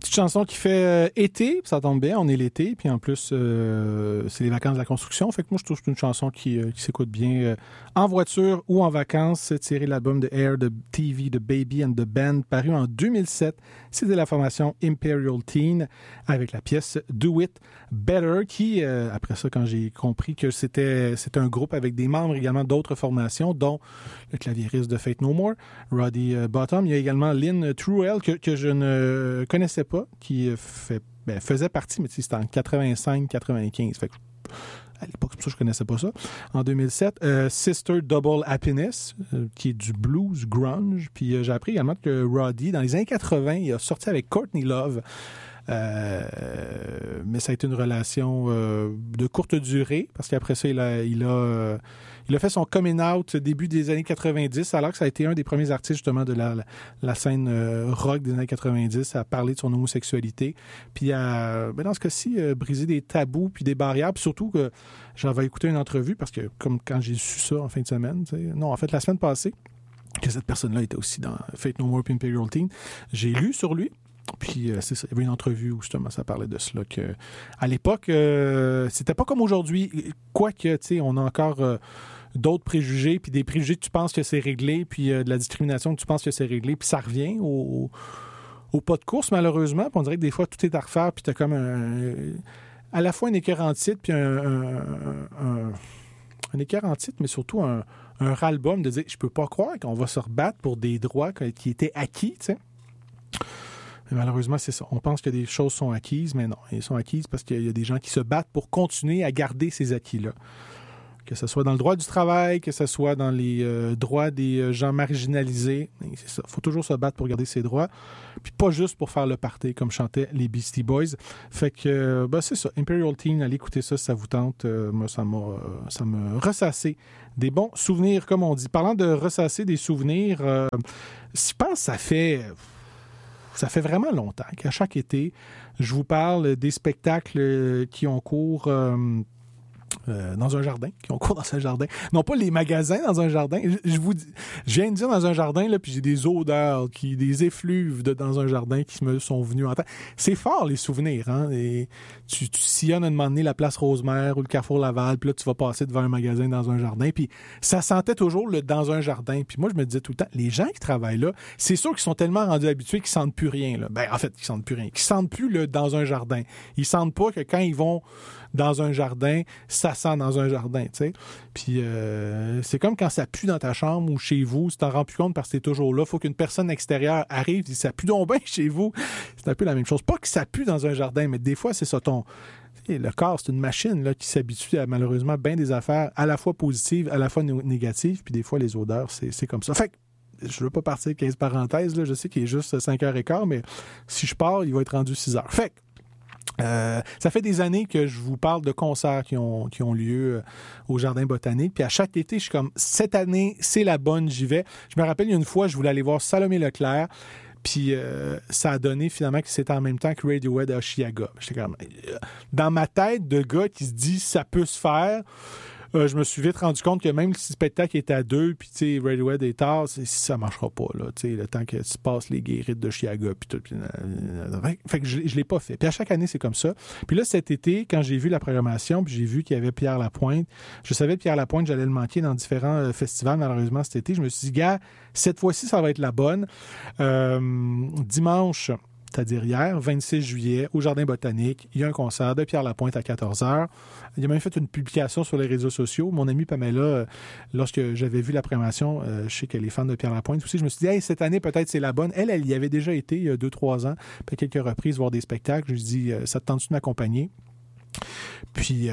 Petite chanson qui fait été, ça tombe bien, on est l'été, puis en plus, c'est les vacances de la construction. Fait que moi, je trouve que c'est une chanson qui s'écoute bien en voiture ou en vacances. C'est tiré de l'album de Air de TV de Baby and the Band, paru en 2007. C'était la formation Imperial Teen avec la pièce Do It Better, qui, après ça, quand j'ai compris que c'était un groupe avec des membres également d'autres formations, dont le claviériste de Faith No More, Roddy Bottum. Il y a également Lynn Truell, que je ne connaissais pas, qui faisait partie, mais c'était en 85-95. Fait que, à l'époque, c'est pour ça que je connaissais pas ça. En 2007, Sister Double Happiness, qui est du blues grunge. Puis j'ai appris également que Roddy, dans les années 80, il a sorti avec Courtney Love. Mais ça a été une relation de courte durée, parce qu'après ça, il a fait son coming out début des années 90, alors que ça a été un des premiers artistes justement de la scène rock des années 90 à parler de son homosexualité, puis à, dans ce cas-ci, briser des tabous puis des barrières, puis surtout que j'avais écouté une entrevue, parce que comme quand j'ai su ça en fin de semaine, non, en fait, la semaine passée, que cette personne-là était aussi dans Faith No More et Imperial Teen, j'ai lu sur lui. Puis c'est ça, il y avait une entrevue où justement ça parlait de cela, que à l'époque c'était pas comme aujourd'hui, quoique tu sais, on a encore d'autres préjugés, puis des préjugés que tu penses que c'est réglé, puis de la discrimination que tu penses que c'est réglé, puis ça revient au pas de course malheureusement, puis on dirait que des fois tout est à refaire, puis t'as comme à la fois un écœur en titre, puis un écœur en titre, mais surtout un ras-le-bol de dire je peux pas croire qu'on va se rebattre pour des droits qui étaient acquis, tu sais. Mais malheureusement, c'est ça. On pense que des choses sont acquises, mais non. Elles sont acquises parce qu'il y a des gens qui se battent pour continuer à garder ces acquis-là. Que ce soit dans le droit du travail, que ce soit dans les droits des gens marginalisés. Et c'est ça. Il faut toujours se battre pour garder ses droits. Puis pas juste pour faire le party, comme chantaient les Beastie Boys. Fait que, c'est ça. Imperial Teen, allez écouter ça si ça vous tente. Moi, ça m'a ressassé des bons souvenirs, comme on dit. Parlant de ressasser des souvenirs, je pense que ça fait vraiment longtemps qu'à chaque été, je vous parle des spectacles qui ont cours dans un jardin, Non, pas les magasins dans un jardin. Je viens de dire dans un jardin, là, puis j'ai des odeurs, des effluves dans un jardin qui me sont venus en tête. C'est fort, les souvenirs, hein. Et tu sillonnes un moment donné la place Rosemère ou le Carrefour Laval, puis là, tu vas passer devant un magasin dans un jardin, puis ça sentait toujours le dans un jardin. Puis moi, je me disais tout le temps, les gens qui travaillent là, c'est sûr qu'ils sont tellement rendus habitués qu'ils sentent plus rien, là. En fait, ils sentent plus rien. Qu'ils sentent plus le dans un jardin. Ils sentent pas que quand ils vont dans un jardin, ça sent dans un jardin, tu sais. Puis c'est comme quand ça pue dans ta chambre ou chez vous, tu t'en rends plus compte parce que t'es toujours là. Faut qu'une personne extérieure arrive et dise ça pue donc bien chez vous. C'est un peu la même chose. Pas que ça pue dans un jardin, mais des fois, c'est ça le corps, c'est une machine là, qui s'habitue à malheureusement bien des affaires à la fois positives, à la fois négatives, puis des fois, les odeurs, c'est comme ça. Fait que je veux pas partir 15 parenthèses, là, je sais qu'il est juste 5h15, mais si je pars, il va être rendu 6h. Fait que ça fait des années que je vous parle de concerts qui ont lieu au Jardin botanique. Puis à chaque été, je suis comme, cette année, c'est la bonne, j'y vais. Je me rappelle, il y a une fois, je voulais aller voir Salomé Leclerc. Puis ça a donné finalement que c'était en même temps que Radiohead à Oshiaga. J'étais comme, dans ma tête de gars qui se dit ça peut se faire, je me suis vite rendu compte que même si le spectacle est à 2, puis tu sais, Radiohead est tard, ça marchera pas, là, tu sais, le temps que tu passes les guérites de Chiaga, puis tout. Fait que je l'ai pas fait. Puis à chaque année, c'est comme ça. Puis là, cet été, quand j'ai vu la programmation, puis j'ai vu qu'il y avait Pierre Lapointe, je savais que Pierre Lapointe, j'allais le manquer dans différents festivals, malheureusement, cet été. Je me suis dit, gars, cette fois-ci, ça va être la bonne. Dimanche, c'est-à-dire hier, 26 juillet, au Jardin botanique, il y a un concert de Pierre Lapointe à 14h. Il a même fait une publication sur les réseaux sociaux. Mon amie Pamela, lorsque j'avais vu la programmation, je sais qu'elle est fan de Pierre Lapointe aussi, je me suis dit, hey, cette année, peut-être c'est la bonne. Elle y avait déjà été il y a 2-3 ans, puis à quelques reprises voir des spectacles. Je lui ai dit, ça te tente-tu de m'accompagner? Puis,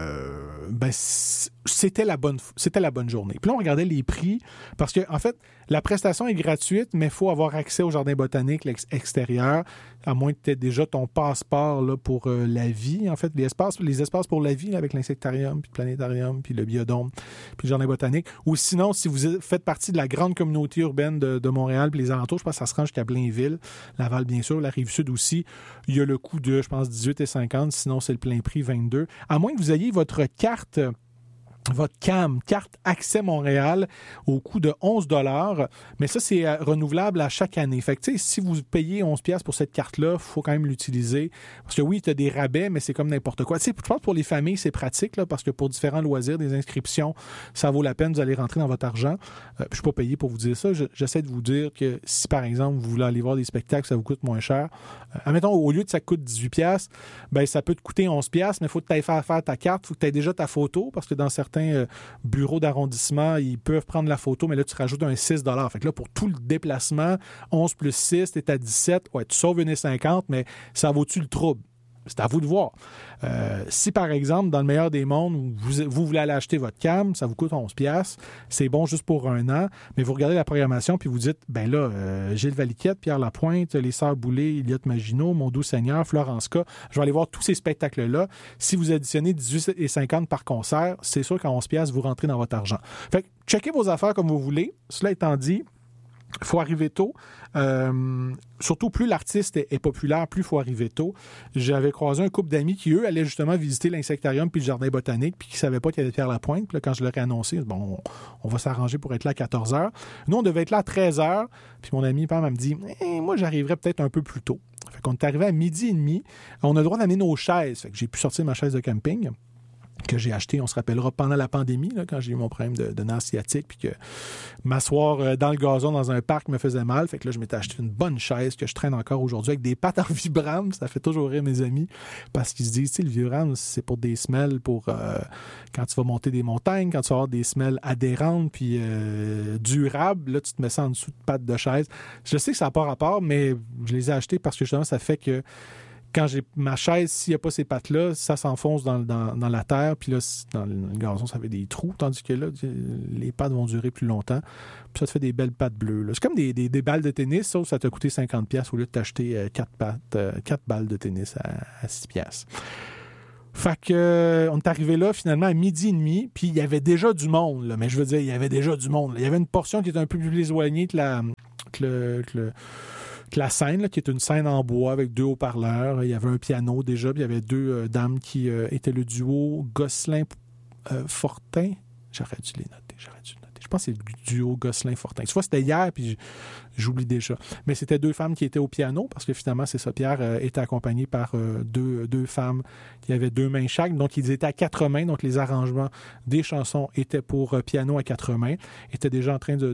c'était la bonne journée. Puis là, on regardait les prix, parce que en fait, la prestation est gratuite, mais il faut avoir accès au Jardin botanique extérieur, à moins que tu aies déjà ton passeport là, pour la vie, en fait, les espaces pour la vie, là, avec l'insectarium, puis le planétarium, puis le biodôme, puis le Jardin botanique. Ou sinon, si vous faites partie de la grande communauté urbaine de Montréal, puis les alentours, je pense que ça se rend jusqu'à Blainville, Laval, bien sûr, la Rive-Sud aussi, il y a le coût de, je pense, 18,50, sinon c'est le plein prix, 22. À moins que vous ayez votre carte votre CAM, carte Accès Montréal, au coût de 11 $. Mais ça, c'est renouvelable à chaque année. Fait que, tu sais, si vous payez 11 $ pour cette carte-là, il faut quand même l'utiliser. Parce que oui, tu as des rabais, mais c'est comme n'importe quoi. Tu sais, je pense que pour les familles, c'est pratique, là, parce que pour différents loisirs, des inscriptions, ça vaut la peine. Vous allez rentrer dans votre argent. Je ne suis pas payé pour vous dire ça. J'essaie de vous dire que si, par exemple, vous voulez aller voir des spectacles, ça vous coûte moins cher. Admettons, au lieu de ça coûte 18 $, ben, ça peut te coûter 11 $, mais il faut que tu ailles faire ta carte. Il faut que tu aies déjà ta photo, parce que dans certains bureaux d'arrondissement, ils peuvent prendre la photo, mais là, tu rajoutes un 6 $. Fait que là, pour tout le déplacement, 11 plus 6, t'es à 17. Ouais, tu sauves 1,50 $, mais ça vaut-tu le trouble? C'est à vous de voir. Si, par exemple, dans le meilleur des mondes, vous voulez aller acheter votre cam, ça vous coûte 11 $, c'est bon juste pour un an, mais vous regardez la programmation puis vous dites, ben là, Gilles Valiquette, Pierre Lapointe, les Sœurs Boulay, Elliott Maginot, Mon Doux Seigneur, Florence K, je vais aller voir tous ces spectacles-là. Si vous additionnez 18,50 $ par concert, c'est sûr qu'à 11 $, vous rentrez dans votre argent. Fait que, checkez vos affaires comme vous voulez. Cela étant dit, il faut arriver tôt. Surtout, plus l'artiste est populaire, plus il faut arriver tôt. J'avais croisé un couple d'amis qui, eux, allaient justement visiter l'insectarium puis le jardin botanique, puis qui ne savaient pas qu'il y avait Pierre Lapointe. Puis là, quand je leur ai annoncé, bon, on va s'arranger pour être là à 14 h. Nous, on devait être là à 13 h. Puis mon ami, Pam, elle me dit, moi, j'arriverais peut-être un peu plus tôt. Fait qu'on est arrivé à 12h30. On a le droit d'amener nos chaises. Fait que j'ai pu sortir ma chaise de camping que j'ai acheté, on se rappellera, pendant la pandémie, là, quand j'ai eu mon problème de nerf sciatique, puis que m'asseoir dans le gazon dans un parc me faisait mal. Fait que là, je m'étais acheté une bonne chaise que je traîne encore aujourd'hui avec des pattes en vibram. Ça fait toujours rire mes amis, parce qu'ils se disent, tu sais, le vibram, c'est pour des semelles, pour quand tu vas monter des montagnes, quand tu vas avoir des semelles adhérentes, puis durables, là, tu te mets ça en dessous de pattes de chaise. Je sais que ça n'a pas rapport, mais je les ai achetées parce que justement, ça fait que quand j'ai ma chaise, s'il n'y a pas ces pattes-là, ça s'enfonce dans la terre, puis là, dans le gazon, ça fait des trous, tandis que là, les pattes vont durer plus longtemps, puis ça te fait des belles pattes bleues. Là. C'est comme des balles de tennis, sauf que ça t'a coûté 50 $ au lieu de t'acheter 4 balles de tennis à 6 $. Fait que on est arrivé là, finalement, à 12h30, puis il y avait déjà du monde, là, mais je veux dire, il y avait déjà du monde. Là. Il y avait une portion qui était un peu plus éloignée que la scène, là, qui est une scène en bois avec 2 haut-parleurs. Il y avait un piano déjà, puis il y avait 2 dames qui étaient le duo Gosselin-Fortin. J'aurais dû les noter. Je pense que c'est le duo Gosselin-Fortin. Tu vois, c'était hier, puis j'oublie déjà. Mais c'était 2 femmes qui étaient au piano, parce que finalement, c'est ça. Pierre était accompagné par deux femmes qui avaient 2 mains chaque. Donc, ils étaient à 4 mains. Donc, les arrangements des chansons étaient pour piano à 4 mains. Ils étaient déjà en train de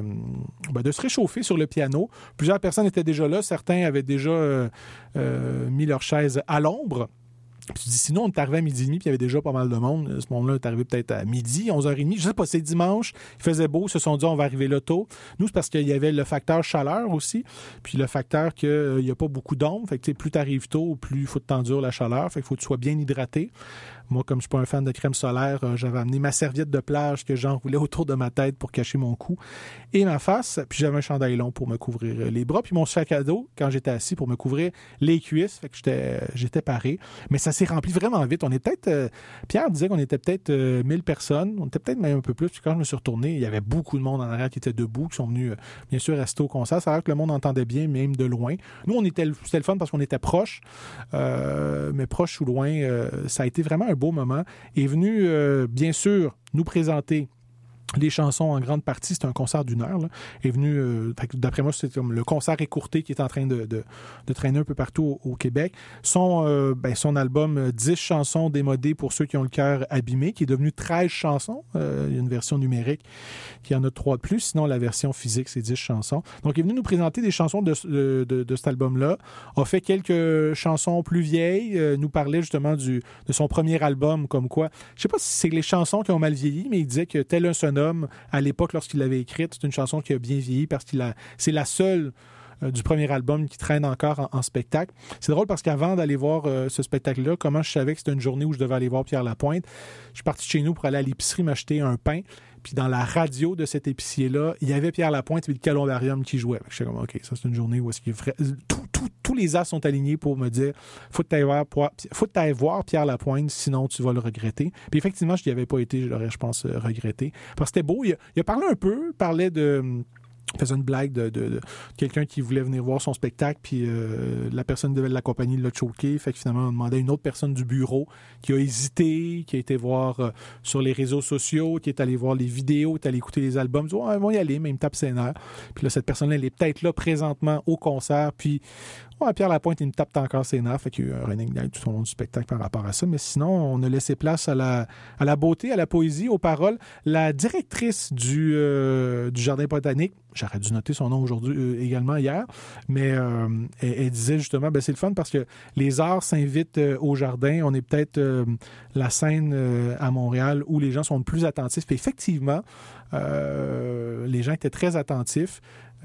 se réchauffer sur le piano. Plusieurs personnes étaient déjà là. Certains avaient déjà mis leur chaise à l'ombre. Puis, sinon, on est arrivé à 12h30, puis il y avait déjà pas mal de monde. Ce monde-là est arrivé peut-être à midi, 11h30. Je sais pas, c'est dimanche, il faisait beau, ils se sont dit on va arriver là tôt. Nous, c'est parce qu'il y avait le facteur chaleur aussi, puis le facteur qu'il n'y a pas beaucoup d'ombre. Fait que plus tu arrives tôt, plus il faut que tu endures la chaleur. Fait qu'il faut que tu sois bien hydraté. Moi, comme je ne suis pas un fan de crème solaire, j'avais amené ma serviette de plage que j'enroulais autour de ma tête pour cacher mon cou et ma face. Puis j'avais un chandail long pour me couvrir les bras. Puis mon sac à dos, quand j'étais assis, pour me couvrir les cuisses. Fait que j'étais paré. Mais ça s'est rempli vraiment vite. On est peut-être... Pierre disait qu'on était peut-être 1000 personnes. On était peut-être même un peu plus. Puis quand je me suis retourné, il y avait beaucoup de monde en arrière qui était debout, qui sont venus, bien sûr, rester au concert. Ça a l'air que le monde entendait bien, même de loin. Nous, c'était le fun parce qu'on était proches. Mais proches ou loin, ça a été vraiment un beau moment. Est venu, bien sûr, nous présenter les chansons en grande partie. C'était un concert d'1 heure. Là. Est venu, d'après moi, c'est comme le concert écourté qui est en train de traîner un peu partout au Québec. Son album 10 chansons démodées pour ceux qui ont le cœur abîmé, qui est devenu 13 chansons. Il y a une version numérique qui en a 3 de plus. Sinon, la version physique, c'est 10 chansons. Donc, il est venu nous présenter des chansons de cet album-là. A fait quelques chansons plus vieilles. Nous parlait justement de son premier album, comme quoi. Je sais pas si c'est les chansons qui ont mal vieilli, mais il disait que Tel un seul homme, à l'époque, lorsqu'il l'avait écrite, c'est une chanson qui a bien vieilli parce c'est la seule du premier album qui traîne encore en spectacle. C'est drôle parce qu'avant d'aller voir ce spectacle-là, comment je savais que c'était une journée où je devais aller voir Pierre Lapointe, je suis parti chez nous pour aller à l'épicerie m'acheter un pain. Puis dans la radio de cet épicier-là, il y avait Pierre Lapointe et le Columbarium qui jouait. Je suis comme, OK, ça c'est une journée où est-ce qu'il tous les as sont alignés pour me dire faut que tu ailles voir Pierre Lapointe, sinon tu vas le regretter. Puis effectivement, je n'y avais pas été, je l'aurais, je pense, regretté. Parce que c'était beau. Il a parlé un peu, parlait de faisait une blague de quelqu'un qui voulait venir voir son spectacle, puis la personne devait l'accompagner, l'a choqué. Fait que finalement, on demandait à une autre personne du bureau qui a hésité, qui a été voir sur les réseaux sociaux, qui est allé voir les vidéos, qui est allé écouter les albums. Dit, ils vont y aller, mais il me tape ses nerfs. Puis là, cette personne-là, elle est peut-être là présentement au concert, puis Pierre Lapointe, il me tape encore ses nerfs. Fait qu'il y a eu un running gag tout au long du spectacle par rapport à ça. Mais sinon, on a laissé place à la beauté, à la poésie, aux paroles. La directrice du Jardin botanique, j'aurais dû noter son nom aujourd'hui également hier, mais elle disait justement, c'est le fun parce que les arts s'invitent au jardin. On est peut-être la scène à Montréal où les gens sont le plus attentifs. Puis effectivement, les gens étaient très attentifs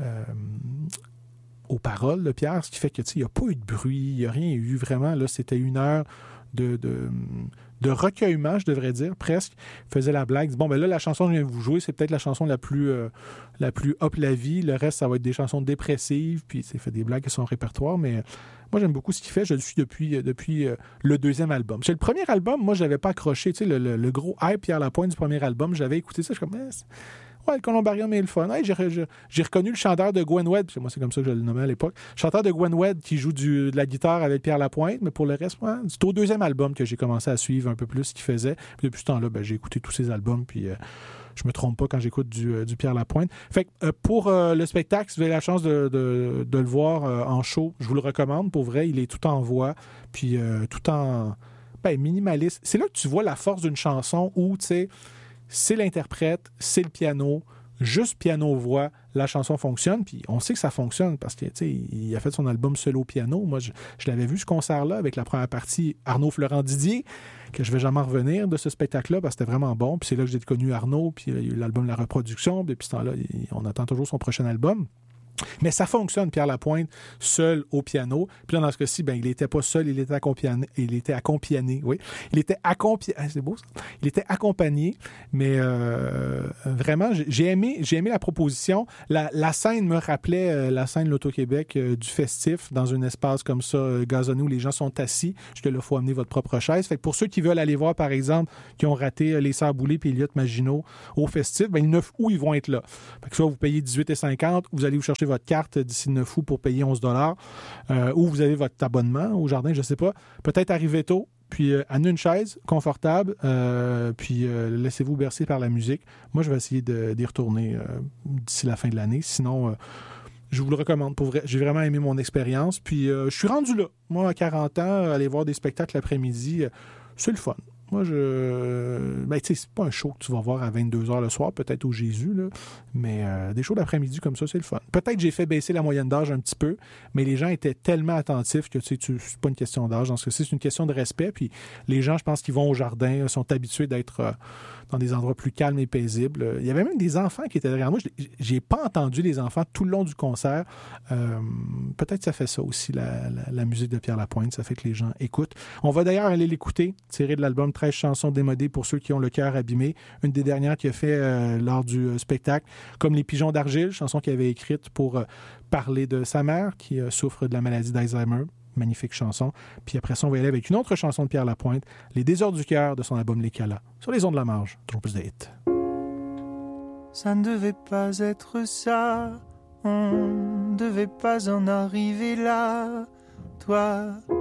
aux paroles de Pierre, ce qui fait que il n'y a pas eu de bruit, il n'y a rien eu vraiment. Là, c'était une heure de recueillement, je devrais dire, presque. Il faisait la blague. Il dit, là, la chanson que je viens de vous jouer, c'est peut-être la chanson la plus hop la vie. Le reste, ça va être des chansons dépressives, puis il fait des blagues qui sont au répertoire, mais moi, j'aime beaucoup ce qu'il fait. Je le suis depuis le deuxième album. C'est le premier album, moi, je n'avais pas accroché. Tu sais, le gros hype Pierre Lapointe du premier album, j'avais écouté ça, je suis comme... le columbarium est le fun. Hey, j'ai reconnu le chanteur de Gwen Wed, moi c'est comme ça que je le nommais à l'époque, le chanteur de Gwen Wed qui joue de la guitare avec Pierre Lapointe, mais pour le reste, c'est au deuxième album que j'ai commencé à suivre un peu plus ce qu'il faisait. Puis depuis ce temps-là, j'ai écouté tous ses albums, puis je me trompe pas quand j'écoute du Pierre Lapointe. Fait que pour le spectacle, si vous avez la chance de le voir en show, je vous le recommande. Pour vrai, il est tout en voix, puis tout en minimaliste. C'est là que tu vois la force d'une chanson où, tu sais, c'est l'interprète, c'est le piano, juste piano-voix, la chanson fonctionne, puis on sait que ça fonctionne parce que, tu sais, il a fait son album seul au piano. Moi, je l'avais vu, ce concert-là, avec la première partie Arnaud Florent-Didier, que je vais jamais en revenir de ce spectacle-là, parce que c'était vraiment bon, puis c'est là que j'ai connu Arnaud, puis il y a eu l'album La Reproduction, puis depuis ce temps-là, on attend toujours son prochain album. Mais ça fonctionne, Pierre Lapointe, seul au piano. Puis là, dans ce cas-ci, il n'était pas seul, il était accompagné. Oui. Il était accompagné. C'est beau, ça. Il était accompagné. Mais vraiment, j'ai aimé la proposition. La scène me rappelait la scène de l'Auto-Québec du festif, dans un espace comme ça, gazonné, où les gens sont assis. Jusque là, il faut amener votre propre chaise. Fait que pour ceux qui veulent aller voir, par exemple, qui ont raté les Sœurs Boulay et Elliot Maginot au festif, le 9 août, ils vont être là. Fait que soit vous payez 18,50, vous allez vous chercher votre carte d'ici le 9 août pour payer 11 $, ou vous avez votre abonnement au jardin, je ne sais pas. Peut-être arriver tôt, puis amenez une chaise confortable, puis laissez-vous bercer par la musique. Moi, je vais essayer d'y retourner d'ici la fin de l'année. Sinon, je vous le recommande. Pour vrai, j'ai vraiment aimé mon expérience. Puis je suis rendu là. Moi, à 40 ans, aller voir des spectacles l'après-midi, c'est le fun. Moi, tu sais, c'est pas un show que tu vas voir à 22h le soir, peut-être au Jésus, là, mais des shows d'après-midi comme ça, c'est le fun. Peut-être que j'ai fait baisser la moyenne d'âge un petit peu, mais les gens étaient tellement attentifs que, tu sais, c'est pas une question d'âge. Dans ce cas-ci, c'est une question de respect. Puis les gens, je pense qu'ils vont au jardin, sont habitués d'être dans des endroits plus calmes et paisibles. Il y avait même des enfants qui étaient derrière moi. J'ai pas entendu les enfants tout le long du concert. Peut-être que ça fait ça aussi, la musique de Pierre Lapointe. Ça fait que les gens écoutent. On va d'ailleurs aller l'écouter, tiré de l'album 13 chansons démodées pour ceux qui ont le cœur abîmé. Une des dernières qu'il a fait lors du spectacle, comme Les Pigeons d'argile, chanson qu'il avait écrite pour parler de sa mère qui souffre de la maladie d'Alzheimer. Magnifique chanson. Puis après ça, on va y aller avec une autre chanson de Pierre Lapointe, Les Désordres du cœur de son album Les Calas, sur les ondes de la marge. Toujours plus de hits. Ça ne devait pas être ça, on ne devait pas en arriver là. Toi,